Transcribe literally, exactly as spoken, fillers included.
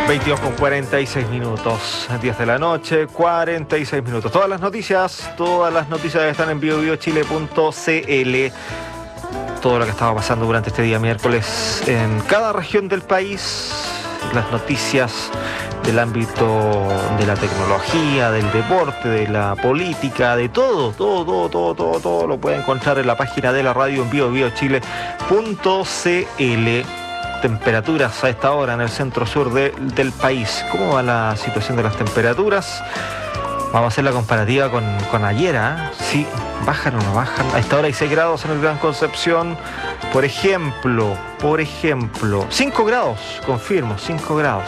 veintidós con cuarenta y seis minutos, diez de la noche, cuarenta y seis minutos. Todas las noticias, todas las noticias están en bio bio chile punto c l. Todo lo que estaba pasando durante este día miércoles en cada región del país, las noticias del ámbito de la tecnología, del deporte, de la política, de todo, todo, todo, todo, todo, todo lo puede encontrar en la página de la radio en bio bio chile punto c l. Temperaturas a esta hora en el centro sur de, del país. ¿Cómo va la situación de las temperaturas? Vamos a hacer la comparativa con, con ayer, ¿eh? Sí, bajan o no bajan. A esta hora hay seis grados en el Gran Concepción. Por ejemplo, por ejemplo, cinco grados, confirmo, cinco grados.